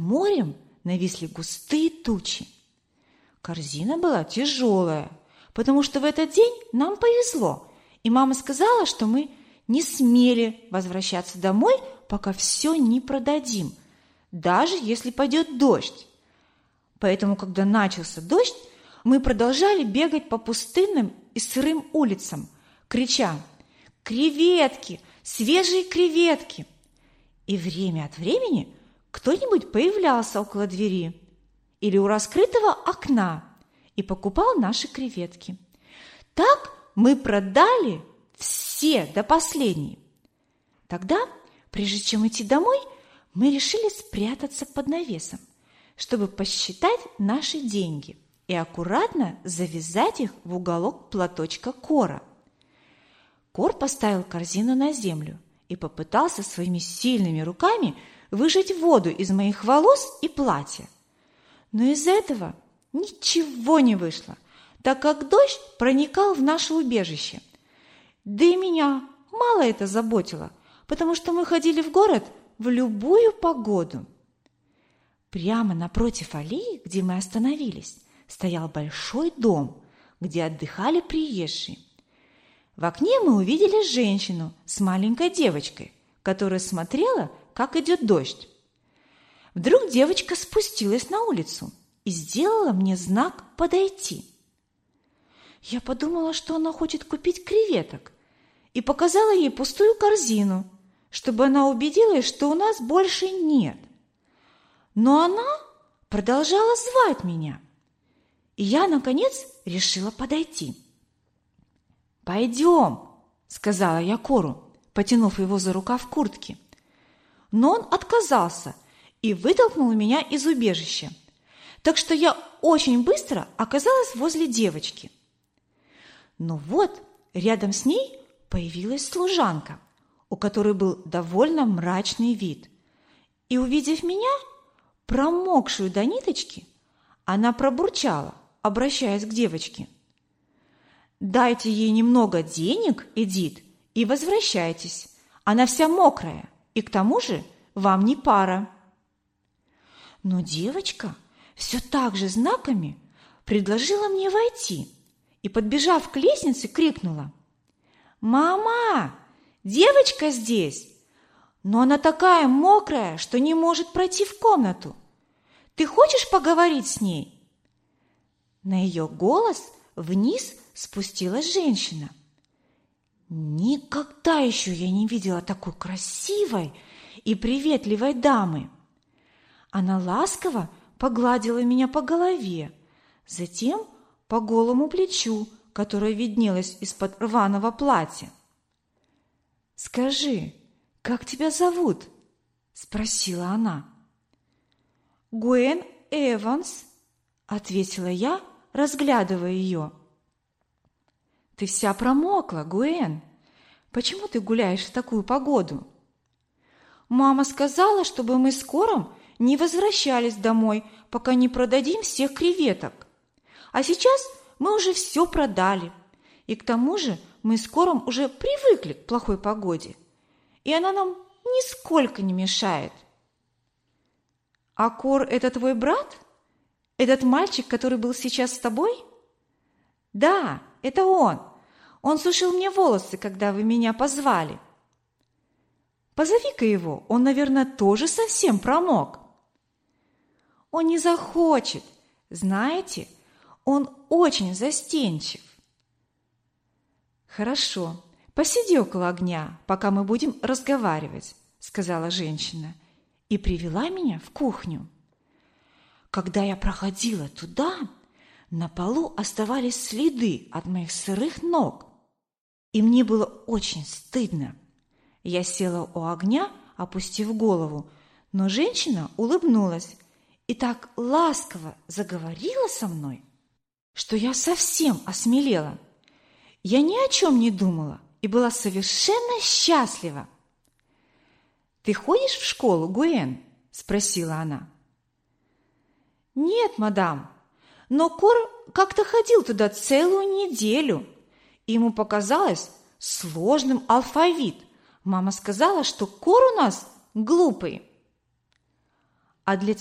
морем нависли густые тучи. Корзина была тяжелая, потому что в этот день нам повезло, и мама сказала, что мы не смели возвращаться домой, пока все не продадим, даже если пойдет дождь. Поэтому, когда начался дождь, мы продолжали бегать по пустынным и сырым улицам, крича: «Креветки! Свежие креветки!» И время от времени кто-нибудь появлялся около двери или у раскрытого окна и покупал наши креветки. Так мы продали все до последней. Тогда, прежде чем идти домой, мы решили спрятаться под навесом, чтобы посчитать наши деньги и аккуратно завязать их в уголок платочка Кора. Кор поставил корзину на землю и попытался своими сильными руками выжать воду из моих волос и платья. Но из этого ничего не вышло, так как дождь проникал в наше убежище. Да и меня мало это заботило, потому что мы ходили в город в любую погоду. Прямо напротив аллеи, где мы остановились, стоял большой дом, где отдыхали приезжие. В окне мы увидели женщину с маленькой девочкой, которая смотрела, как идет дождь. Вдруг девочка спустилась на улицу и сделала мне знак подойти. Я подумала, что она хочет купить креветок, и показала ей пустую корзину, чтобы она убедилась, что у нас больше нет. Но она продолжала звать меня, и я, наконец, решила подойти. «Пойдем», — сказала я Кору, потянув его за рукав куртки. Но он отказался и вытолкнул меня из убежища, так что я очень быстро оказалась возле девочки. Но вот рядом с ней появилась служанка, у которой был довольно мрачный вид. И, увидев меня, промокшую до ниточки, она пробурчала, обращаясь к девочке: «Дайте ей немного денег, Эдит, и возвращайтесь. Она вся мокрая, и к тому же вам не пара». Но девочка все так же знаками предложила мне войти и, подбежав к лестнице, крикнула: «Мама, девочка здесь, но она такая мокрая, что не может пройти в комнату. Ты хочешь поговорить с ней?» На ее голос вниз спустилась женщина. Никогда еще я не видела такой красивой и приветливой дамы. Она ласково погладила меня по голове, затем по голому плечу, которое виднелось из-под рваного платья. «Скажи, как тебя зовут?» – спросила она. «Гуэн Эванс», – ответила я, разглядывая ее. «Ты вся промокла, Гуэн. Почему ты гуляешь в такую погоду?» «Мама сказала, чтобы мы с Кором не возвращались домой, пока не продадим всех креветок. А сейчас мы уже все продали. И к тому же мы с Кором уже привыкли к плохой погоде, и она нам нисколько не мешает». «А Кор – это твой брат? Этот мальчик, который был сейчас с тобой?» «Да, это он. Он сушил мне волосы, когда вы меня позвали». «Позови-ка его, он, наверное, тоже совсем промок». «Он не захочет. Знаете, он очень застенчив». «Хорошо, посиди около огня, пока мы будем разговаривать», – сказала женщина и привела меня в кухню. Когда я проходила туда, на полу оставались следы от моих сырых ног, и мне было очень стыдно. Я села у огня, опустив голову, но женщина улыбнулась и так ласково заговорила со мной, что я совсем осмелела. Я ни о чем не думала и была совершенно счастлива. «Ты ходишь в школу, Гуэн?» – спросила она. «Нет, мадам, но Кор как-то ходил туда целую неделю, и ему показалось сложным алфавит. Мама сказала, что Кор у нас глупый». «А для